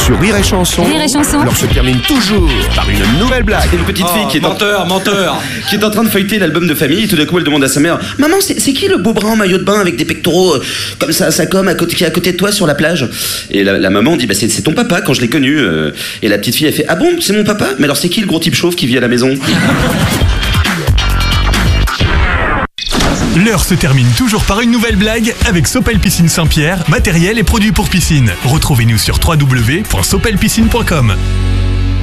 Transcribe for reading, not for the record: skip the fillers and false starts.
Sur Rire et Chanson, Rire et Chanson. l'heure se termine toujours par une nouvelle blague. Une petite fille qui est menteur. qui est en train de feuilleter l'album de famille et tout d'un coup elle demande à sa mère: Maman, c'est qui le beau brun en maillot de bain avec des pectoraux comme ça, qui est à côté de toi sur la plage? Et la maman dit: Bah c'est ton papa quand je l'ai connu. Et la petite fille elle fait: Ah bon, c'est mon papa? Mais alors c'est qui le gros type chauve qui vit à la maison? L'heure se termine toujours par une nouvelle blague avec Sopel Piscine Saint-Pierre, matériel et produits pour piscine. Retrouvez-nous sur www.sopelpiscine.com.